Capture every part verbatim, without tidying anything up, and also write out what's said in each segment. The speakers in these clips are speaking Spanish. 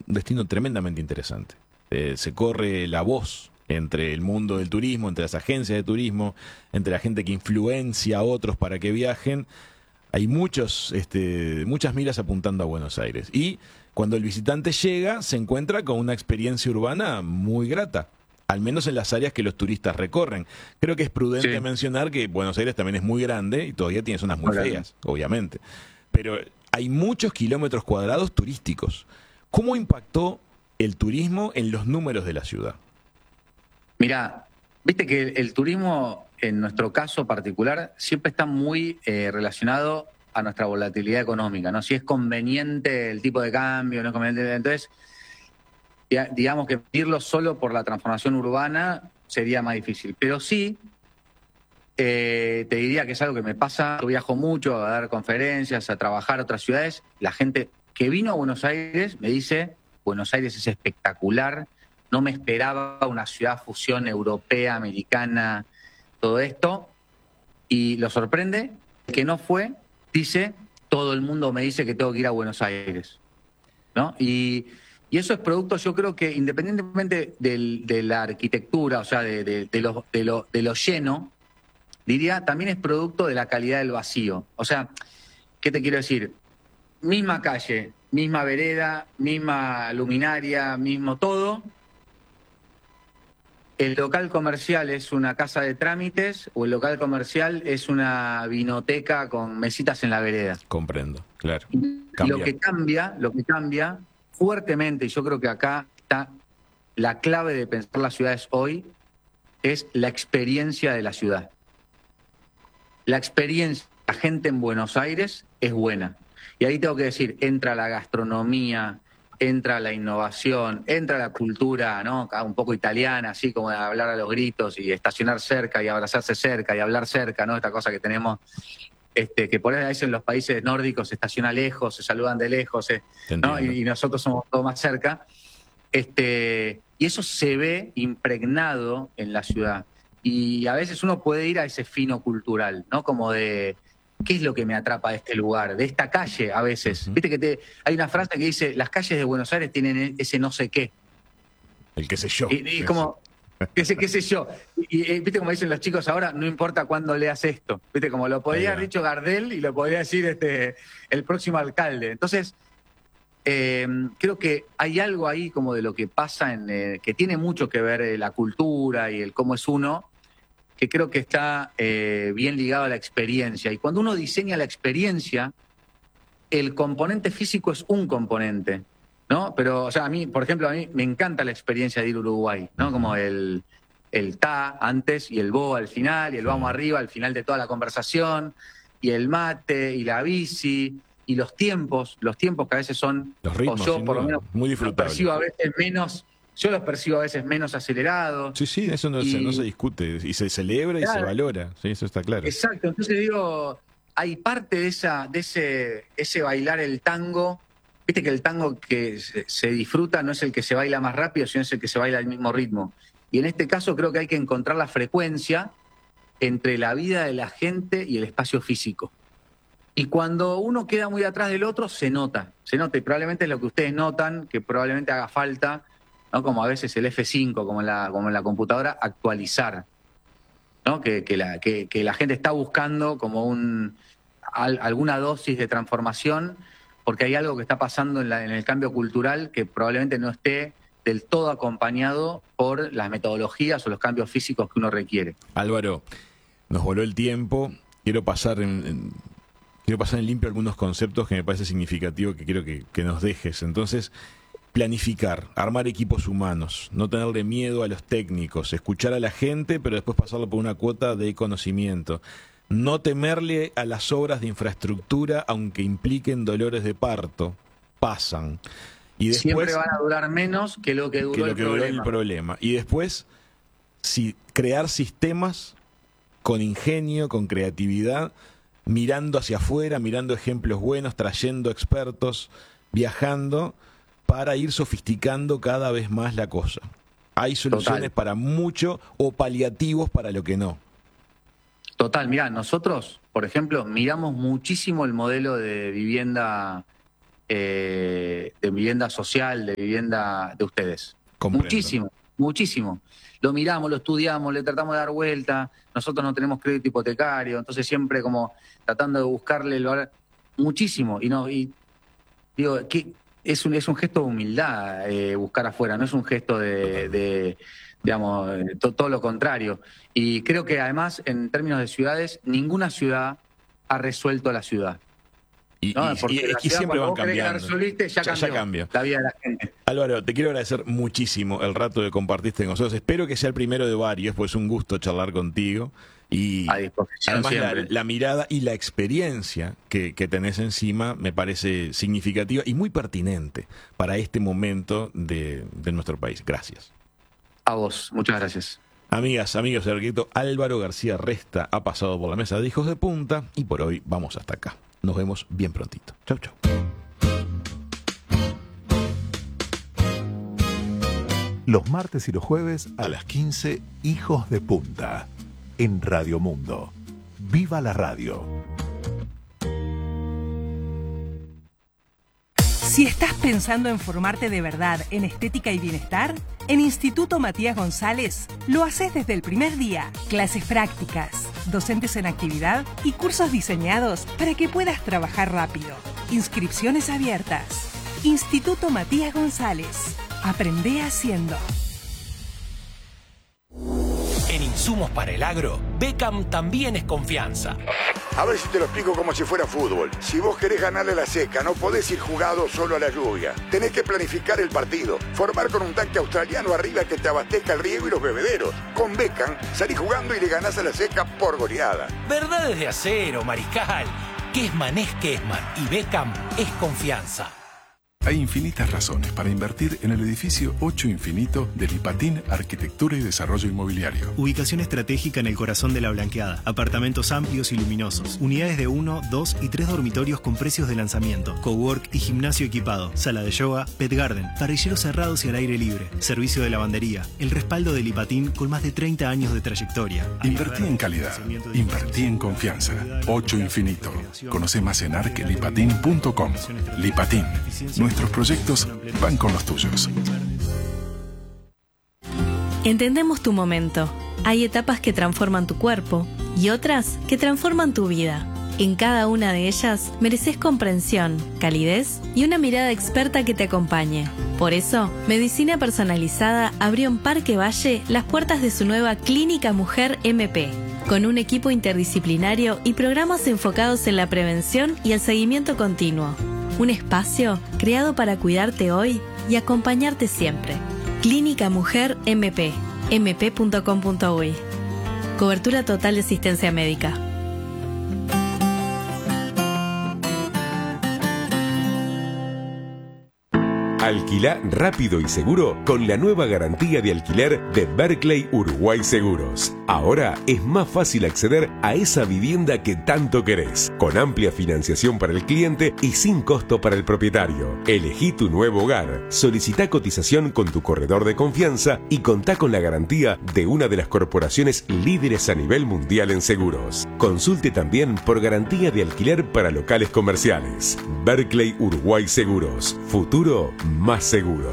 un destino tremendamente interesante. Eh, se corre la voz entre el mundo del turismo, entre las agencias de turismo, entre la gente que influencia a otros para que viajen. Hay muchos, este, muchas miras apuntando a Buenos Aires. Y cuando el visitante llega, se encuentra con una experiencia urbana muy grata, al menos en las áreas que los turistas recorren. Creo que es prudente Sí. mencionar que Buenos Aires también es muy grande y todavía tiene zonas muy Grande. feas, obviamente. Pero hay muchos kilómetros cuadrados turísticos. ¿Cómo impactó el turismo en los números de la ciudad? Mirá, viste que el, el turismo, en nuestro caso particular, siempre está muy eh, relacionado a nuestra volatilidad económica, ¿no? Si es conveniente el tipo de cambio, no es conveniente. Entonces, ya- digamos que medirlo solo por la transformación urbana sería más difícil. Pero sí, eh, te diría que es algo que me pasa. Yo viajo mucho a dar conferencias, a trabajar a otras ciudades. La gente que vino a Buenos Aires me dice, Buenos Aires es espectacular, no me esperaba una ciudad fusión europea, americana, todo esto. Y lo sorprende, el que no fue, dice, todo el mundo me dice que tengo que ir a Buenos Aires, ¿no? Y, y eso es producto, yo creo que independientemente del- de la arquitectura, o sea, de, de- de lo, de lo- de lo lleno, diría, también es producto de la calidad del vacío. O sea, ¿qué te quiero decir? Misma calle, misma vereda, misma luminaria, mismo todo. El local comercial es una casa de trámites o el local comercial es una vinoteca con mesitas en la vereda. Comprendo, claro. Y lo Cambia. que cambia, lo que cambia fuertemente, y yo creo que acá está la clave de pensar las ciudades hoy, es la experiencia de la ciudad. La experiencia de la gente en Buenos Aires es buena. Y ahí tengo que decir, entra la gastronomía, entra la innovación, entra la cultura, ¿no? Un poco italiana, así como de hablar a los gritos y estacionar cerca y abrazarse cerca y hablar cerca, ¿no? Esta cosa que tenemos, este, que por ahí a veces en los países nórdicos se estaciona lejos, se saludan de lejos, eh, Te ¿no? entiendo. Y, y nosotros somos todos más cerca. Este, y eso se ve impregnado en la ciudad. Y a veces uno puede ir a ese fino cultural, ¿no? Como de, ¿qué es lo que me atrapa de este lugar? De esta calle, a veces. Ujú. Viste que te, hay una frase que dice, las calles de Buenos Aires tienen ese no sé qué. El qué sé yo. Y, y es como, qué sé, qué sé yo. Y, y, viste como dicen los chicos ahora, no importa cuándo leas esto. Viste, como lo podría Ahí haber va. dicho Gardel y lo podría decir este, el próximo alcalde. Entonces, eh, creo que hay algo ahí como de lo que pasa, en, eh, que tiene mucho que ver eh, la cultura y el cómo es uno, que creo que está eh, bien ligado a la experiencia. Y cuando uno diseña la experiencia, el componente físico es un componente, ¿no? Pero, o sea, a mí, por ejemplo, a mí me encanta la experiencia de ir a Uruguay, ¿no? Como el, el ta antes y el bo al final, y el vamos arriba al final de toda la conversación, y el mate, y la bici, y los tiempos, los tiempos que a veces son, Los o ritmos, yo sin por lo duda. menos Muy los disfrutable. percibo a veces menos, yo los percibo a veces menos acelerados. Sí, sí, eso no, se, no se Y, discute. Y se celebra y se claro, valora. Sí, eso está claro. exacto, entonces digo, hay parte de esa, de ese, ese bailar el tango. Viste que el tango que se, se disfruta no es el que se baila más rápido, sino es el que se baila al mismo ritmo. Y en este caso creo que hay que encontrar la frecuencia entre la vida de la gente y el espacio físico. Y cuando uno queda muy atrás del otro, se nota, se nota, y probablemente es lo que ustedes notan, que probablemente haga falta, ¿no? Como a veces el F cinco, como en la, como en la computadora, actualizar. ¿No? Que, que, la, que, que la gente está buscando como un, al, alguna dosis de transformación, porque hay algo que está pasando en, la, en el cambio cultural que probablemente no esté del todo acompañado por las metodologías o los cambios físicos que uno requiere. Álvaro, nos voló el tiempo. Quiero pasar en, en- quiero pasar en limpio algunos conceptos que me parece significativo que quiero que, que nos dejes. Entonces, planificar, armar equipos humanos, no tenerle miedo a los técnicos, escuchar a la gente, pero después pasarlo por una cuota de conocimiento. No temerle a las obras de infraestructura, aunque impliquen dolores de parto. Pasan. Y Siempre después, van a durar menos que lo que duró que lo el que duró el problema. problema. Y después, si crear sistemas con ingenio, con creatividad, mirando hacia afuera, mirando ejemplos buenos, trayendo expertos, viajando, para ir sofisticando cada vez más la cosa. Hay soluciones Total. para mucho o paliativos para lo que no. Total, mirá, nosotros, por ejemplo, miramos muchísimo el modelo de vivienda eh, de vivienda social, de vivienda de ustedes. Comprendo. Muchísimo, muchísimo. Lo miramos, lo estudiamos, le tratamos de dar vuelta. Nosotros no tenemos crédito hipotecario, entonces siempre como tratando de buscarle el valor. Muchísimo. Y no, y digo, que es un, es un gesto de humildad eh, buscar afuera, no es un gesto de, de digamos, to, todo lo contrario. Y creo que además, en términos de ciudades, ninguna ciudad ha resuelto la ciudad. Y, No, y- porque y es la que ciudad, siempre van cuando vos crees que la cambiando. resolviste, ya Ya- ya cambió cambia. la vida de la gente. Álvaro, te quiero agradecer muchísimo el rato que compartiste con nosotros. Espero que sea el primero de varios, pues es un gusto charlar contigo. Y A disposición además la, siempre. la mirada y la experiencia que, que tenés encima me parece significativa y muy pertinente para este momento de, de nuestro país. Gracias. A vos, muchas gracias. Amigas, amigos del arquitecto Álvaro García Resta ha pasado por la mesa de Hijos de Punta y por hoy vamos hasta acá. Nos vemos bien prontito. Chau, chau. Los martes y los jueves a las quince, Hijos de Punta, en Radio Mundo. ¡Viva la radio! Si estás pensando en formarte de verdad en estética y bienestar, en Instituto Matías González lo haces desde el primer día. Clases prácticas, docentes en actividad y cursos diseñados para que puedas trabajar rápido. Inscripciones abiertas. Instituto Matías González. Aprende haciendo. En insumos para el agro, Beckham también es confianza. A ver si te lo explico como si fuera fútbol. Si vos querés ganarle a la seca, no podés ir jugado solo a la lluvia. Tenés que planificar el partido, formar con un tanque australiano arriba que te abastezca el riego y los bebederos. Con Beckham, salís jugando y le ganás a la seca por goleada. Verdades de acero, Mariscal. Kesman es Kesman y Beckham es confianza. Hay infinitas razones para invertir en el edificio ocho Infinito del Lipatín Arquitectura y Desarrollo Inmobiliario. Ubicación estratégica en el corazón de La Blanqueada. Apartamentos amplios y luminosos. Unidades de uno, dos y tres dormitorios con precios de lanzamiento. Cowork y gimnasio equipado. Sala de yoga, pet garden. Parrilleros cerrados y al aire libre. Servicio de lavandería. El respaldo del Lipatín con más de treinta años de trayectoria. Invertí en calidad. Invertí en confianza. ocho Infinito. Conoce más en arquelipatín punto com. Lipatín. Nuestros proyectos van con los tuyos. Entendemos tu momento. Hay etapas que transforman tu cuerpo y otras que transforman tu vida. En cada una de ellas mereces comprensión, calidez y una mirada experta que te acompañe. Por eso, Medicina Personalizada abrió en Parque Valle las puertas de su nueva Clínica Mujer M P, con un equipo interdisciplinario y programas enfocados en la prevención y el seguimiento continuo. Un espacio creado para cuidarte hoy y acompañarte siempre. Clínica Mujer M P, m p punto com punto u y. Cobertura total de asistencia médica. Alquilá rápido y seguro con la nueva garantía de alquiler de Berkeley Uruguay Seguros. Ahora es más fácil acceder a esa vivienda que tanto querés, con amplia financiación para el cliente y sin costo para el propietario. Elegí tu nuevo hogar, solicitá cotización con tu corredor de confianza y contá con la garantía de una de las corporaciones líderes a nivel mundial en seguros. Consulte también por garantía de alquiler para locales comerciales. Berkeley Uruguay Seguros. Futuro más seguro.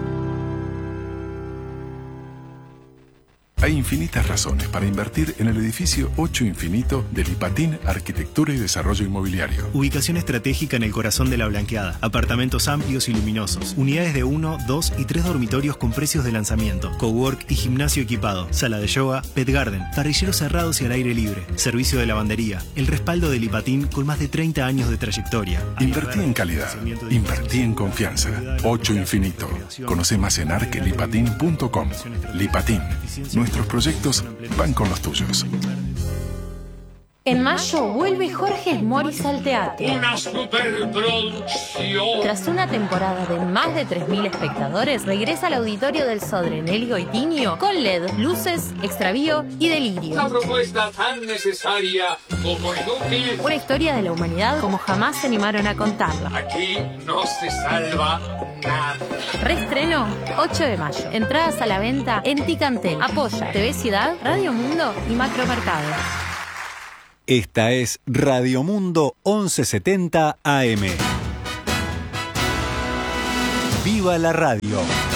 Hay infinitas razones para invertir en el edificio ocho Infinito del Lipatín Arquitectura y Desarrollo Inmobiliario. Ubicación estratégica en el corazón de La Blanqueada. Apartamentos amplios y luminosos. Unidades de uno, dos y tres dormitorios con precios de lanzamiento. Cowork y gimnasio equipado. Sala de yoga, pet garden. Parrilleros cerrados y al aire libre. Servicio de lavandería. El respaldo del Lipatín con más de treinta años de trayectoria. Invertí en calidad. Invertí en confianza. ocho Infinito. Conoce más en arquelipatín punto com. Lipatín. Nuestros proyectos van con los tuyos. En mayo vuelve Jorge Moris al teatro. Una superproducción. Tras una temporada de más de tres mil espectadores, regresa al auditorio del Sodre Nelly Goitiño con L E D, luces, extravío y delirio. Una propuesta tan necesaria como inútil. Una historia de la humanidad como jamás se animaron a contarla. Aquí no se salva nada. Reestreno ocho de mayo. Entradas a la venta en Ticantel. Apoya T V Ciudad, Radio Mundo y Macromercado. Esta es Radio Mundo once setenta A M. ¡Viva la radio!